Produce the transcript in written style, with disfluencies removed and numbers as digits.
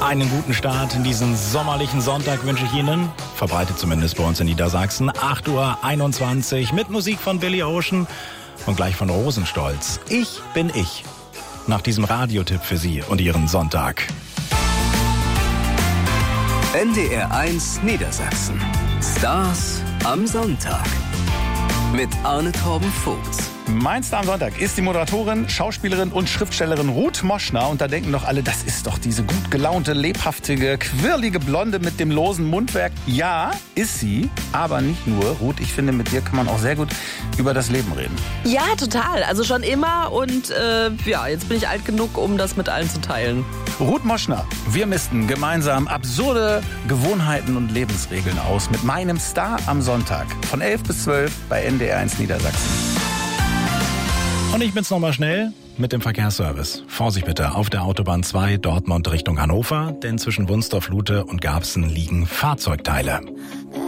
Einen guten Start in diesen sommerlichen Sonntag wünsche ich Ihnen. Verbreitet zumindest bei uns in Niedersachsen. 8:21 Uhr mit Musik von Billy Ocean und gleich von Rosenstolz. Ich bin ich. Nach diesem Radiotipp für Sie und Ihren Sonntag. NDR 1 Niedersachsen. Stars am Sonntag. Mit Arne Torben Vogts. Mein Star am Sonntag ist die Moderatorin, Schauspielerin und Schriftstellerin Ruth Moschner. Und da denken doch alle, das ist doch diese gut gelaunte, lebhaftige, quirlige Blonde mit dem losen Mundwerk. Ja, ist sie, aber nicht nur. Ruth, ich finde, mit dir kann man auch sehr gut über das Leben reden. Ja, total. Also schon immer. Und jetzt bin ich alt genug, um das mit allen zu teilen. Ruth Moschner, wir misten gemeinsam absurde Gewohnheiten und Lebensregeln aus mit meinem Star am Sonntag. Von 11 bis 12 bei NDR 1 Niedersachsen. Und ich bin's nochmal schnell mit dem Verkehrsservice. Vorsicht bitte auf der Autobahn 2 Dortmund Richtung Hannover, denn zwischen Wunstorf-Lute und Garbsen liegen Fahrzeugteile.